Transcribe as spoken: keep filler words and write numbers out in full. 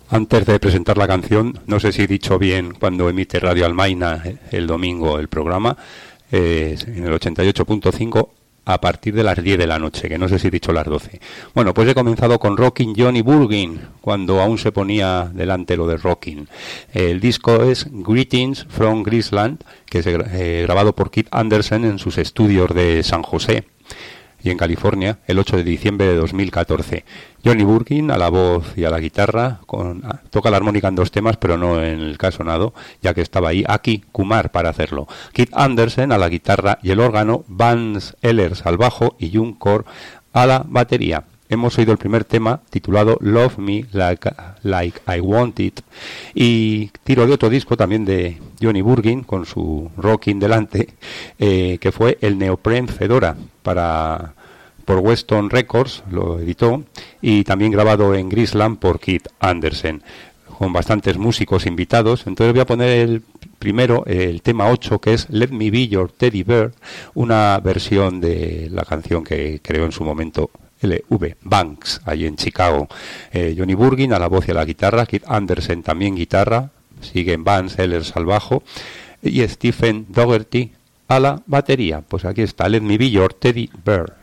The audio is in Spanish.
Antes de presentar la canción, no sé si he dicho bien cuando emite Radio Almaina el domingo el programa, eh, en el ochenta y ocho punto cinco, a partir de las diez de la noche, que no sé si he dicho las doce. Bueno, pues he comenzado con Rockin' Johnny Burgin, cuando aún se ponía delante lo de Rockin'. El disco es Greetings from Graceland, que es eh, grabado por Keith Anderson en sus estudios de San José y en California, el ocho de diciembre de dos mil catorce. Johnny Burgin a la voz y a la guitarra, con, a, toca la armónica en dos temas, pero no en el casonado, ya que estaba ahí Aki Kumar para hacerlo. Keith Anderson a la guitarra y el órgano, Vance Ehlers al bajo y June Core a la batería. Hemos oído el primer tema titulado Love Me Like, like I Want It, y tiro de otro disco también de Johnny Burgin con su Rockin' delante, eh, que fue el Neoprene Fedora para por Weston Records, lo editó, y también grabado en Graceland por Keith Anderson, con bastantes músicos invitados. Entonces voy a poner el primero, el tema ocho, que es Let Me Be Your Teddy Bear, una versión de la canción que creó en su momento L V Banks, allí en Chicago. eh, Johnny Burgin a la voz y a la guitarra, Keith Anderson también guitarra, siguen Vance Ehlers al bajo y Stephen Dougherty a la batería. Pues aquí está, Let Me Be Your Teddy Bear.